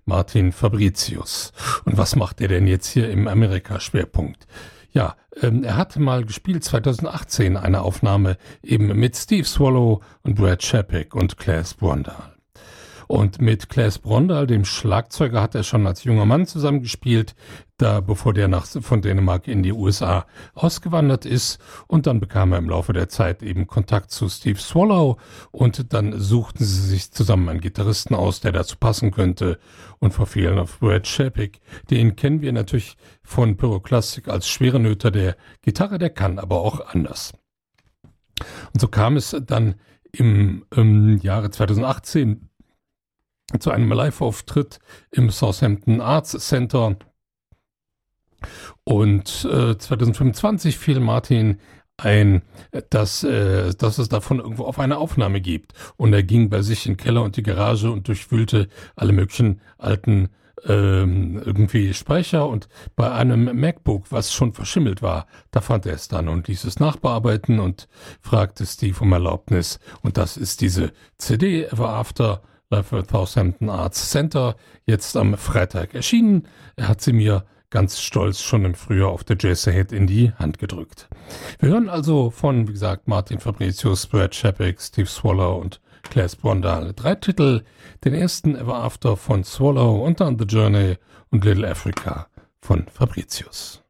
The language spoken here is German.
Martin Fabricius. Und was macht er denn jetzt hier im Amerika-Schwerpunkt? Ja, er hat mal gespielt 2018 eine Aufnahme eben mit Steve Swallow und Brad Chapek und Claes Brondal. Und mit Claes Brondal, dem Schlagzeuger, hat er schon als junger Mann zusammengespielt, bevor der von Dänemark in die USA ausgewandert ist. Und dann bekam er im Laufe der Zeit eben Kontakt zu Steve Swallow und dann suchten sie sich zusammen einen Gitarristen aus, der dazu passen könnte und verfielen auf Brad Chapek. Den kennen wir natürlich von Pyroklastik als Schwerenöter der Gitarre, der kann aber auch anders. Und so kam es dann im Jahre 2018 zu einem Live-Auftritt im Southampton Arts Center. Und 2025 fiel Martin ein, dass es davon irgendwo auf eine Aufnahme gibt. Und er ging bei sich in den Keller und die Garage und durchwühlte alle möglichen alten irgendwie Speicher. Und bei einem MacBook, was schon verschimmelt war, da fand er es dann und ließ es nachbearbeiten und fragte Steve um Erlaubnis. Und das ist diese CD, Ever After, Live at Southampton Arts Center, jetzt am Freitag erschienen. Er hat sie mir ganz stolz schon im Frühjahr auf der Jazz Ahead in die Hand gedrückt. Wir hören also von, wie gesagt, Martin Fabricius, Brad Chapek, Steve Swallow und Claes Brondal 3 Titel. Den ersten Ever After von Swallow und dann The Journey und Little Africa von Fabricius.